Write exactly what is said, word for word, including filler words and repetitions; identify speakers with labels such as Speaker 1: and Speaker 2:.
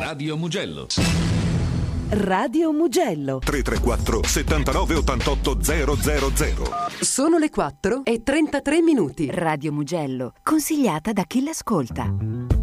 Speaker 1: Radio Mugello.
Speaker 2: Radio Mugello.
Speaker 3: tre tre quattro settantanove ottantotto zero zero zero.
Speaker 2: Sono le quattro e trentatré minuti.
Speaker 4: Radio Mugello, consigliata da chi l'ascolta.